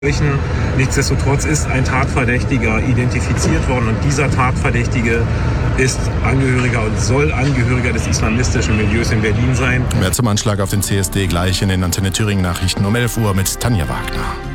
Nichtsdestotrotz ist ein Tatverdächtiger identifiziert worden und dieser Tatverdächtige ist Angehöriger und soll Angehöriger des islamistischen Milieus in Berlin sein. Mehr zum Anschlag auf den CSD gleich in den Antenne Thüringen Nachrichten um 11 Uhr mit Tanja Wagner.